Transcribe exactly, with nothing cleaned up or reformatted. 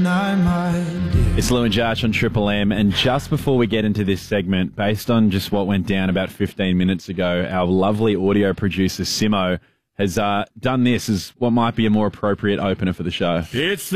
I might give. It's Lou and Josh on Triple M, and just before we get into this segment, based on just what went down about fifteen minutes ago, our lovely audio producer, Simo, has uh, done this as what might be a more appropriate opener for the show. It's the